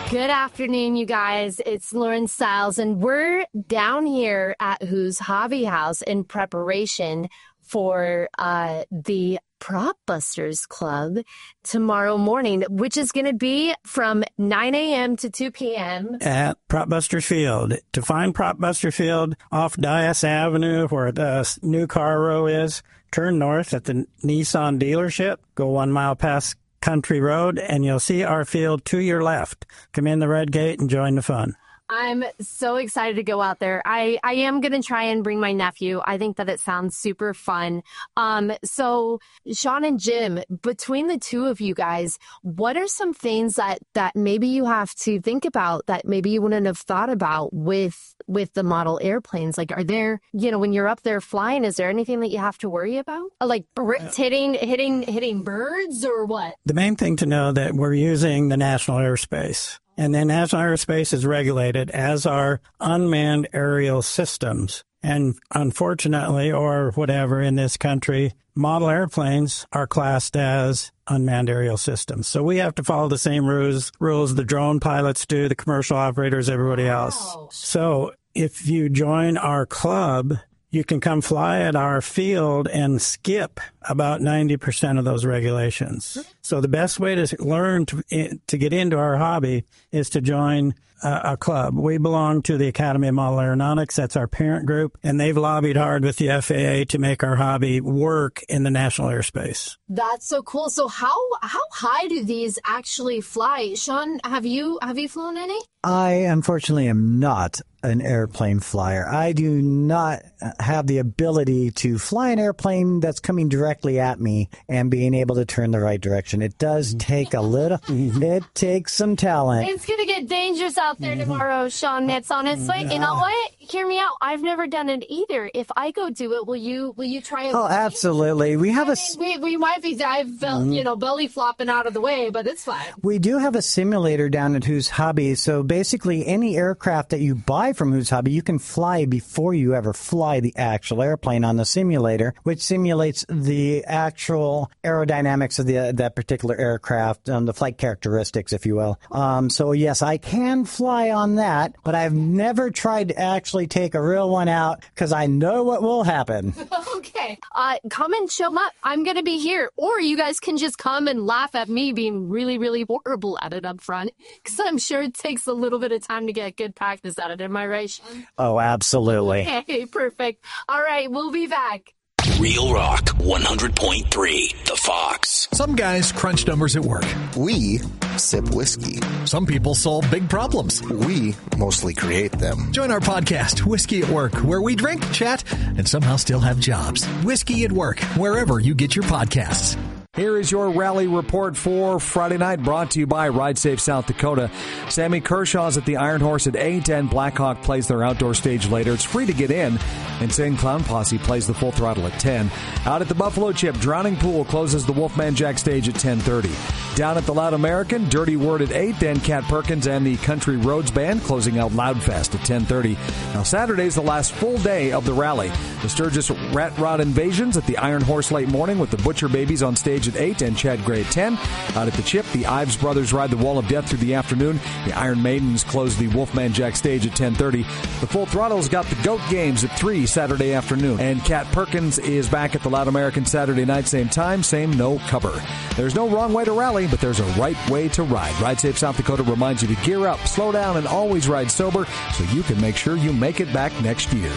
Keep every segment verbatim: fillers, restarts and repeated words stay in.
Good afternoon, you guys. It's Lauren Stiles, and we're down here at Who's Hobby House in preparation for uh, the Prop Busters Club tomorrow morning, which is going to be from nine a.m. to two p.m. at Prop Busters Field. To find Prop Busters Field off Dias Avenue, where the new car row is, turn north at the Nissan dealership, go one mile past Country Road, and you'll see our field to your left. Come in the red gate and join the fun. I'm so excited to go out there. I, I am going to try and bring my nephew. I think that it sounds super fun. Um, so Sean and Jim, between the two of you guys, what are some things that, that maybe you have to think about that maybe you wouldn't have thought about with, with the model airplanes? Like, are there, you know, when you're up there flying, is there anything that you have to worry about? Like birds hitting, hitting, hitting birds or what? The main thing to know that we're using the national airspace. And then national airspace is regulated, as are unmanned aerial systems. And unfortunately, or whatever in this country, model airplanes are classed as unmanned aerial systems. So we have to follow the same rules, rules the drone pilots do, the commercial operators, everybody else. Wow. So if you join our club, you can come fly at our field and skip about ninety percent of those regulations. So the best way to learn to, to get into our hobby is to join a, a club. We belong to the Academy of Model Aeronautics. That's our parent group, and they've lobbied hard with the F A A to make our hobby work in the national airspace. That's so cool. So how how high do these actually fly? Sean, have you have you flown any? I unfortunately am not an airplane flyer. I do not have the ability to fly an airplane that's coming directly at me and being able to turn the right direction. It does take a little, it takes some talent. It's going to get dangerous out there tomorrow, Sean Mitz. Honestly, you know what? Hear me out. I've never done it either. If I go do it, will you will you try it? Oh, absolutely. We have I a... mean, we, we might be, I've felt, you know, belly flopping out of the way, but it's fine. We do have a simulator down at Who's Hobby. So basically, any aircraft that you buy from Who's Hobby, you can fly before you ever fly the actual airplane on the simulator, which simulates the actual aerodynamics of the that particular aircraft, um, the flight characteristics, if you will. Um, so yes, I can fly on that, but I've never tried to actually take a real one out because I know what will happen. Okay. Uh, come and show up. I'm going to be here. Or you guys can just come and laugh at me being really, really horrible at it up front, because I'm sure it takes a little bit of time to get good practice at it. Am I right, Sean? Oh, absolutely. Okay, perfect. All right, we'll be back. Real Rock one hundred point three, The Fox. Some guys crunch numbers at work. We sip whiskey. Some people solve big problems. We mostly create them. Join our podcast, Whiskey at Work, where we drink, chat, and somehow still have jobs. Whiskey at Work, wherever you get your podcasts. Here is your rally report for Friday night, brought to you by Ride Safe South Dakota. Sammy Kershaw's at the Iron Horse at eight, and Blackhawk plays their outdoor stage later. It's free to get in. Insane Clown Posse plays the Full Throttle at ten. Out at the Buffalo Chip, Drowning Pool closes the Wolfman Jack stage at ten thirty. Down at the Loud American, Dirty Word at eight, then Cat Perkins and the Country Roads Band closing out Loudfest at ten thirty. Now Saturday's the last full day of the rally. The Sturgis Rat Rod Invasions at the Iron Horse late morning with the Butcher Babies on stage at eight and Chad Gray at ten. Out at the Chip, the Ives Brothers ride the Wall of Death through the afternoon. The Iron Maidens close the Wolfman Jack stage at ten thirty. The Full Throttle's got the Goat Games at three Saturday afternoon. And Cat Perkins is back at the Loud American Saturday night, same time, same no cover. There's no wrong way to rally, but there's a right way to ride. Ride Safe South Dakota reminds you to gear up, slow down, and always ride sober so you can make sure you make it back next year.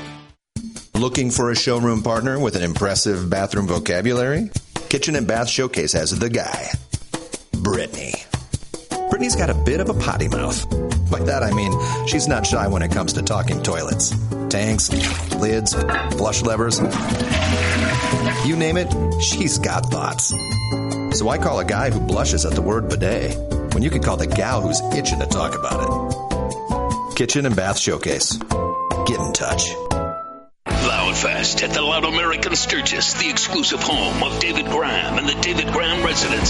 Looking for a showroom partner with an impressive bathroom vocabulary? Kitchen and Bath Showcase has the guy, Brittany. Brittany's got a bit of a potty mouth. By that I mean she's not shy when it comes to talking toilets, tanks, lids, flush levers. You name it, she's got thoughts. So I call a guy who blushes at the word bidet when you could call the gal who's itching to talk about it. Kitchen and Bath Showcase. Get in touch. Loudfest at the Loud American Sturgis, the exclusive home of David Graham and the David Graham Residence.